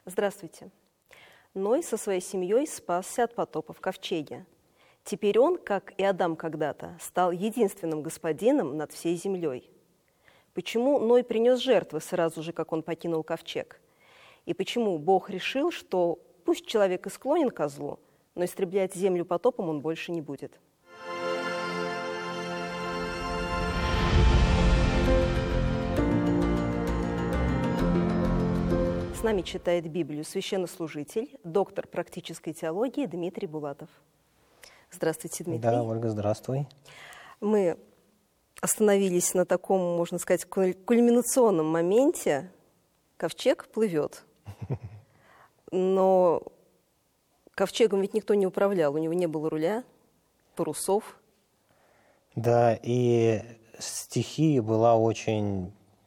Здравствуйте. Ной со своей семьей спасся от потопа в ковчеге. Теперь он, как и Адам когда-то, стал единственным господином над всей землей. Почему Ной принес жертвы сразу же, как он покинул ковчег? И почему Бог решил, что пусть человек и склонен ко злу, но истреблять землю потопом он больше не будет? С нами читает Библию священнослужитель, доктор практической теологии Дмитрий Булатов. Здравствуйте, Дмитрий. Да, Ольга, здравствуй. Мы остановились на таком, можно сказать, кульминационном моменте. Ковчег плывет. Но ковчегом ведь никто не управлял, у него не было руля, парусов. Да, и стихия была очень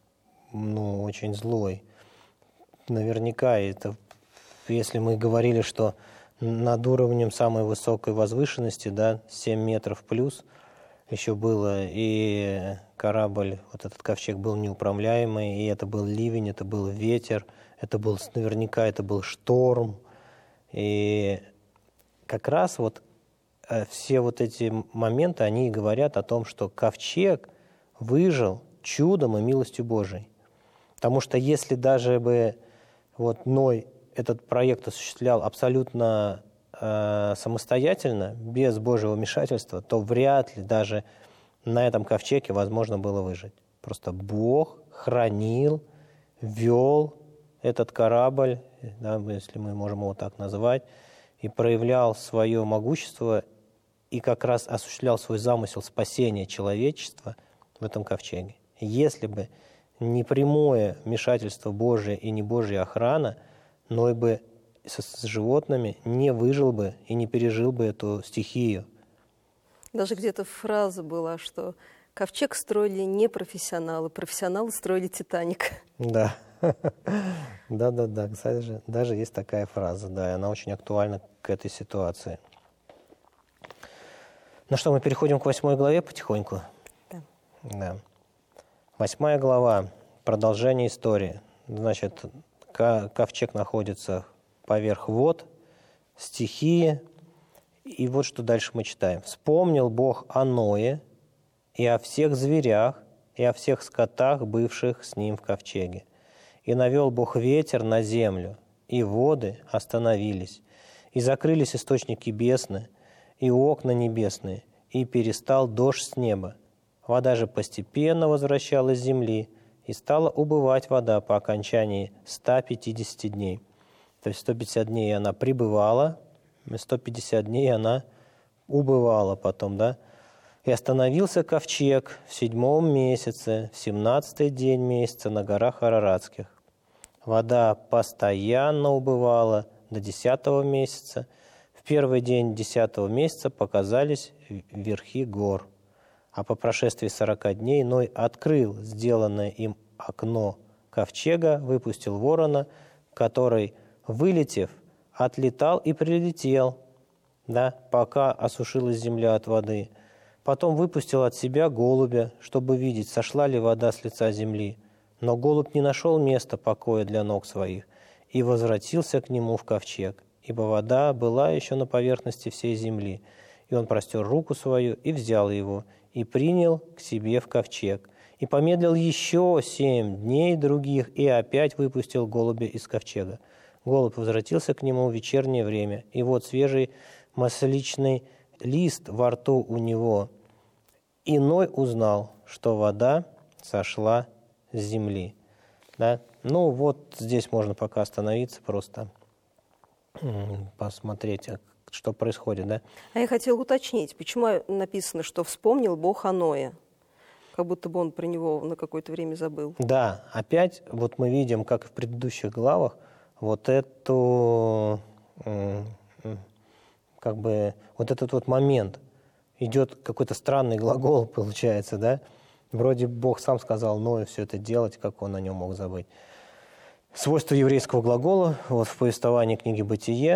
злой. Наверняка это, если мы говорили, что над уровнем самой высокой возвышенности, да, 7 метров плюс еще было, и корабль, вот этот ковчег был неуправляемый, и это был ливень, это был ветер, наверняка это был шторм. И как раз вот все вот эти моменты, они и говорят о том, что ковчег выжил чудом и милостью Божией. Потому что если даже бы Ной этот проект осуществлял абсолютно самостоятельно, без Божьего вмешательства, то вряд ли даже на этом ковчеге возможно было выжить. Просто Бог хранил, вел этот корабль, да, если мы можем его так называть, и проявлял свое могущество, и как раз осуществлял свой замысел спасения человечества в этом ковчеге. Если бы не прямое вмешательство Божие и не Божья охрана, Ной бы с животными не выжил бы и не пережил бы эту стихию. Даже где-то фраза была, что ковчег строили не профессионалы, профессионалы строили «Титаник». Да, да, кстати, даже есть такая фраза, да, и она очень актуальна к этой ситуации. Ну что, мы переходим к 8 главе потихоньку? Да. 8 глава, продолжение истории. Значит, ковчег находится поверх вод, стихии. И вот что дальше мы читаем. «Вспомнил Бог о Ное и о всех зверях, и о всех скотах, бывших с ним в ковчеге. И навел Бог ветер на землю, и воды остановились, и закрылись источники бездны, и окна небесные, и перестал дождь с неба. Вода же постепенно возвращалась с земли, и стала убывать вода по окончании 150 дней». То есть 150 дней она пребывала, и 150 дней она убывала потом, да? «И остановился ковчег в 7 месяце, в 17-й день месяца на горах Араратских. Вода постоянно убывала до 10-го месяца. В первый день 10-го месяца показались верхи гор. А по прошествии 40 дней Ной открыл сделанное им окно ковчега, выпустил ворона, который, вылетев, отлетал и прилетел, да, пока осушилась земля от воды. Потом выпустил от себя голубя, чтобы видеть, сошла ли вода с лица земли. Но голубь не нашел места покоя для ног своих и возвратился к нему в ковчег, ибо вода была еще на поверхности всей земли. И он простер руку свою и взял его, и принял к себе в ковчег. И помедлил еще 7 дней других, и опять выпустил голубя из ковчега. Голубь возвратился к нему в вечернее время, и вот свежий масличный лист во рту у него. И Ной узнал, что вода сошла с земли». Да? Ну вот здесь можно пока остановиться, просто посмотреть, что происходит. Да? А я хотела уточнить, почему написано, что «вспомнил Бог о Ное», как будто бы он про него на какое-то время забыл. Да, опять вот мы видим, как и в предыдущих главах, вот этот момент. Идет какой-то странный глагол, получается, да? Вроде Бог сам сказал Ною все это делать, как он о нем мог забыть. Свойство еврейского глагола, вот в повествовании книги «Бытие»,